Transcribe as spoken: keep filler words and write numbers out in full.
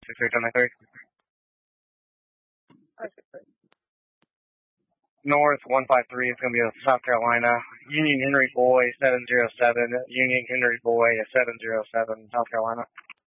six three ten three. North one five three is going to be a South Carolina. Union Henry Boy seven zero seven. Union Henry Boy seven zero seven, South Carolina.